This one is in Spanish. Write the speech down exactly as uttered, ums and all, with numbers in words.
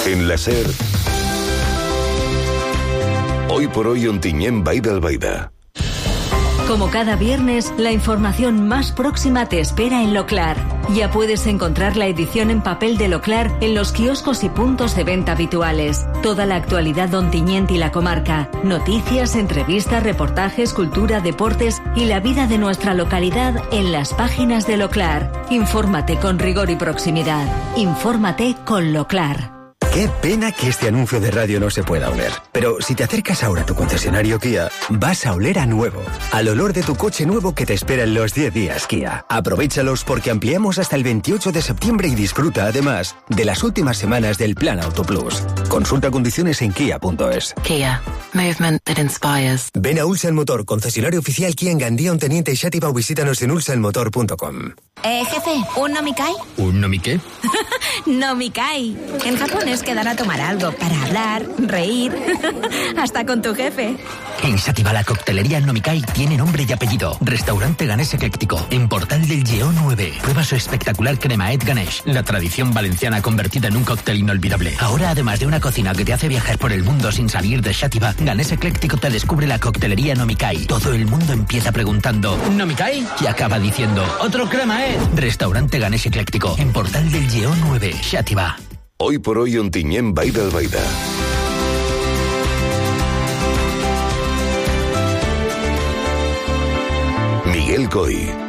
En la SER, hoy por hoy Ontinyent Vall d'Albaida. Como cada viernes, la información más próxima te espera en Loclar. Ya puedes encontrar la edición en papel de Loclar en los kioscos y puntos de venta habituales. Toda la actualidad de Ontinyent y la comarca. Noticias, entrevistas, reportajes, cultura, deportes y la vida de nuestra localidad en las páginas de Loclar. Infórmate con rigor y proximidad. Infórmate con Loclar. Qué pena que este anuncio de radio no se pueda oler. Pero si te acercas ahora a tu concesionario Kia, vas a oler a nuevo. Al olor de tu coche nuevo que te espera en los diez días Kia. Aprovéchalos porque ampliamos hasta el veintiocho de septiembre y disfruta además de las últimas semanas del Plan Auto Plus. Consulta condiciones en kia punto es. Kia. Movement that inspires. Ven a Ulsan Motor, concesionario oficial Kia en Gandía, Onteniente y Xàtiva, o visítanos en ulsan motor punto com. Eh, jefe, ¿un nomikai? ¿Un nomiqué? Nomikai. En Japón es quedar a tomar algo para hablar, reír, hasta con tu jefe. En Xàtiva la coctelería Nomikai tiene nombre y apellido. Restaurante Ganés Ecléctico, en Portal del Lleó nueve. Prueba su espectacular cremaet Ganesh, la tradición valenciana convertida en un cóctel inolvidable. Ahora, además de una cocina que te hace viajar por el mundo sin salir de Xàtiva, Ganés Ecléctico te descubre la coctelería Nomikai. Todo el mundo empieza preguntando ¿Nomikai? Y acaba diciendo ¡otro cremaet! Restaurante Ganés Ecléctico, en Portal del Lleó nueve, Xàtiva. Hoy por hoy Ontinyent Vall d'Albaida. Miguel Coy.